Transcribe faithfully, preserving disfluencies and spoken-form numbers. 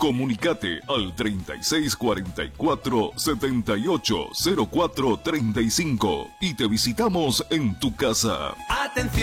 Comunicate al treinta y seis cuarenta y cuatro setenta y ocho cero cuatro treinta y cinco y te visitamos en tu casa. Atención.